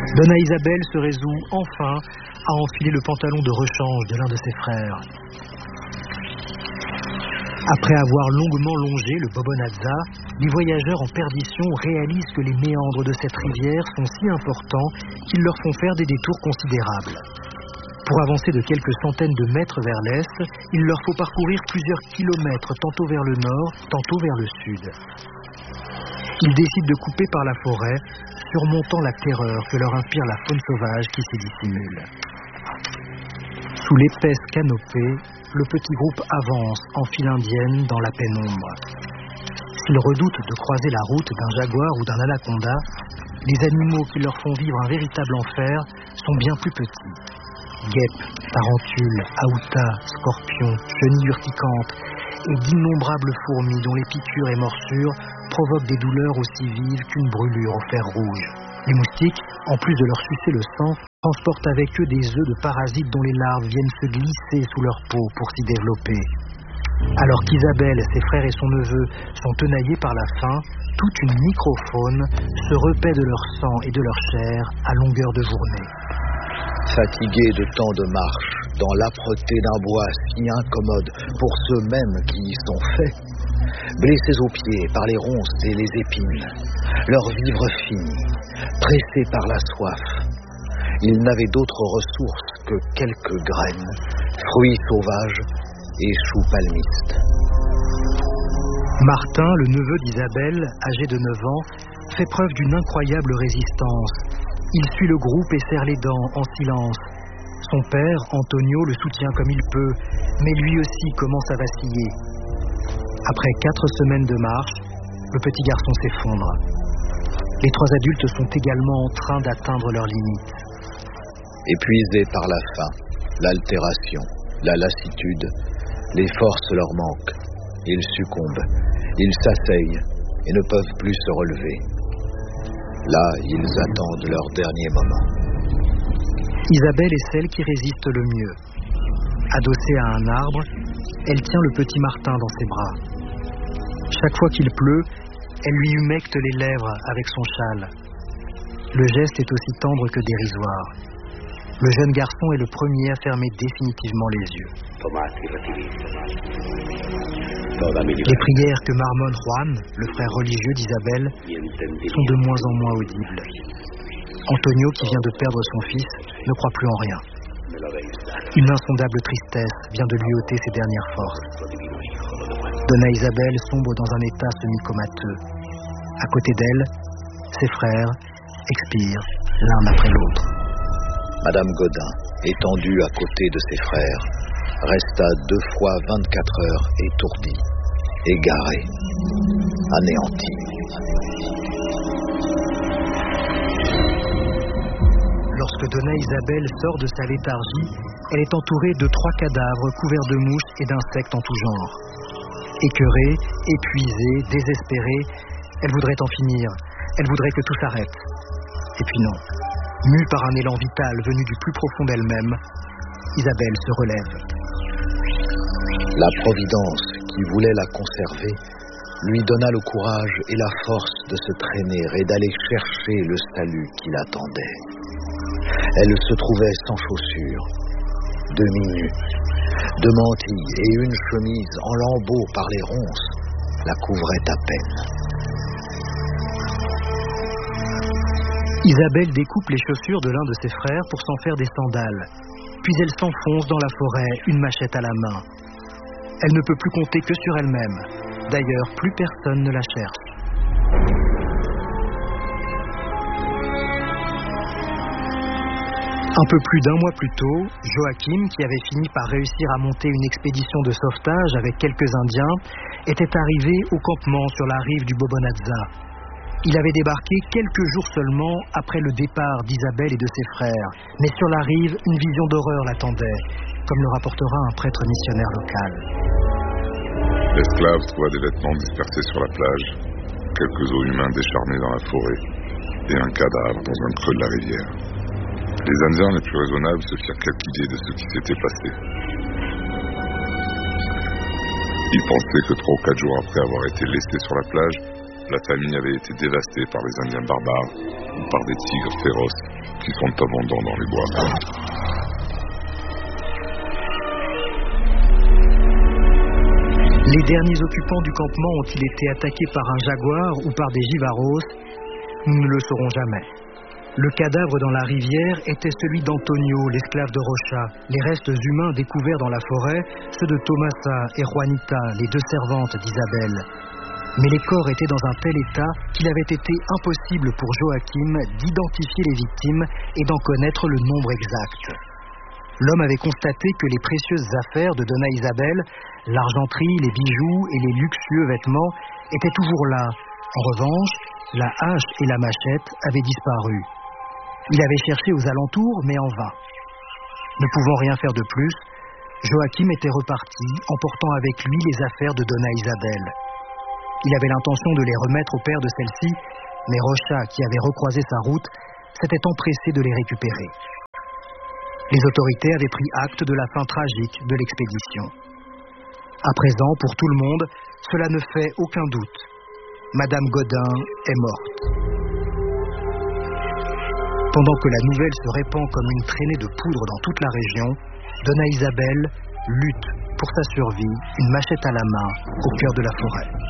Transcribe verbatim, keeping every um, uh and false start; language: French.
Donna Isabel se résout enfin à enfiler le pantalon de rechange de l'un de ses frères. Après avoir longuement longé le Bobonazza, les voyageurs en perdition réalisent que les méandres de cette rivière sont si importants qu'ils leur font faire des détours considérables. Pour avancer de quelques centaines de mètres vers l'est, il leur faut parcourir plusieurs kilomètres, tantôt vers le nord, tantôt vers le sud. Ils décident de couper par la forêt, surmontant la terreur que leur inspire la faune sauvage qui s'y dissimule. Sous l'épaisse canopée, le petit groupe avance en file indienne dans la pénombre. S'ils redoutent de croiser la route d'un jaguar ou d'un anaconda, les animaux qui leur font vivre un véritable enfer sont bien plus petits. Guêpes, tarentules, aoutas, scorpions, chenilles urticantes et d'innombrables fourmis dont les piqûres et morsures provoquent des douleurs aussi vives qu'une brûlure au fer rouge. Les moustiques, en plus de leur sucer le sang, transportent avec eux des œufs de parasites dont les larves viennent se glisser sous leur peau pour s'y développer. Alors qu'Isabelle, ses frères et son neveu sont tenaillés par la faim, toute une microfaune se repaît de leur sang et de leur chair à longueur de journée. Fatigués de tant de marches, dans l'âpreté d'un bois si incommode pour ceux mêmes qui y sont faits, blessés aux pieds par les ronces et les épines, leur vivre fini, pressés par la soif, ils n'avaient d'autres ressources que quelques graines, fruits sauvages et choux palmistes. Martin, le neveu d'Isabelle, âgé de neuf ans, fait preuve d'une incroyable résistance. Il suit le groupe et serre les dents en silence. Son père, Antonio, le soutient comme il peut, mais lui aussi commence à vaciller. Après quatre semaines de marche, le petit garçon s'effondre. Les trois adultes sont également en train d'atteindre leurs limites. Épuisés par la faim, l'altération, la lassitude, les forces leur manquent. Ils succombent, ils s'asseyent et ne peuvent plus se relever. Là, ils attendent leur dernier moment. Isabelle est celle qui résiste le mieux. Adossée à un arbre, elle tient le petit Martin dans ses bras. Chaque fois qu'il pleut, elle lui humecte les lèvres avec son châle. Le geste est aussi tendre que dérisoire. Le jeune garçon est le premier à fermer définitivement les yeux. Les prières que marmonne Juan, le frère religieux d'Isabelle, sont de moins en moins audibles. Antonio, qui vient de perdre son fils, ne croit plus en rien. Une insondable tristesse vient de lui ôter ses dernières forces. Donna Isabelle sombre dans un état semi-comateux. À côté d'elle, ses frères expirent l'un après l'autre. Madame Godin, étendue à côté de ses frères, resta deux fois vingt-quatre heures étourdie, égarée, anéantie. Lorsque Donna Isabelle sort de sa léthargie, elle est entourée de trois cadavres couverts de mouches et d'insectes en tout genre. Écœurée, épuisée, désespérée, elle voudrait en finir, elle voudrait que tout s'arrête. Et puis non. Mue par un élan vital venu du plus profond d'elle-même, Isabelle se relève. La Providence, qui voulait la conserver, lui donna le courage et la force de se traîner et d'aller chercher le salut qui l'attendait. Elle se trouvait sans chaussures, demi-nue, de mantilles et une chemise en lambeaux par les ronces la couvrait à peine. Isabelle découpe les chaussures de l'un de ses frères pour s'en faire des sandales. Puis elle s'enfonce dans la forêt, une machette à la main. Elle ne peut plus compter que sur elle-même. D'ailleurs, plus personne ne la cherche. Un peu plus d'un mois plus tôt, Joachim, qui avait fini par réussir à monter une expédition de sauvetage avec quelques Indiens, était arrivé au campement sur la rive du Bobonazza. Il avait débarqué quelques jours seulement après le départ d'Isabelle et de ses frères. Mais sur la rive, une vision d'horreur l'attendait, comme le rapportera un prêtre missionnaire local. L'esclave trouva des vêtements dispersés sur la plage, quelques os humains décharnés dans la forêt, et un cadavre dans un creux de la rivière. Les Indiens les plus raisonnables se firent quelque idée de ce qui s'était passé. Ils pensaient que trois ou quatre jours après avoir été laissés sur la plage, la famille avait été dévastée par les Indiens barbares ou par des tigres féroces qui qui sont abondants dans les bois. Les derniers occupants du campement ont-ils été attaqués par un jaguar ou par des jivaros? Nous ne le saurons jamais. Le cadavre dans la rivière était celui d'Antonio, l'esclave de Rocha. Les restes humains découverts dans la forêt, ceux de Tomasa et Juanita, les deux servantes d'Isabelle. Mais les corps étaient dans un tel état qu'il avait été impossible pour Joachim d'identifier les victimes et d'en connaître le nombre exact. L'homme avait constaté que les précieuses affaires de Donna Isabelle, l'argenterie, les bijoux et les luxueux vêtements, étaient toujours là. En revanche, la hache et la machette avaient disparu. Il avait cherché aux alentours, mais en vain. Ne pouvant rien faire de plus, Joachim était reparti, emportant avec lui les affaires de Donna Isabelle. Il avait l'intention de les remettre au père de celle-ci, mais Rocha, qui avait recroisé sa route, s'était empressé de les récupérer. Les autorités avaient pris acte de la fin tragique de l'expédition. À présent, pour tout le monde, cela ne fait aucun doute. Madame Godin est morte. Pendant que la nouvelle se répand comme une traînée de poudre dans toute la région, Donna Isabelle lutte pour sa survie, une machette à la main, au cœur de la forêt.